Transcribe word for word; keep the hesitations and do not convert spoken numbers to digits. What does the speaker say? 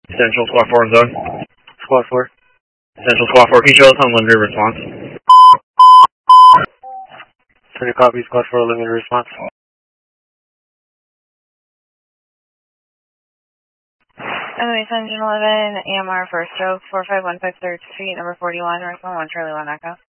Central Squad four in zone. Squad four. Central Squad four, can you show us unlimited response? Tony copy, Squad four, limited response. Anyways, Engine eleven, A M R first stroke, four five one five third Street, number forty-one, North one one, Charlie one Echo.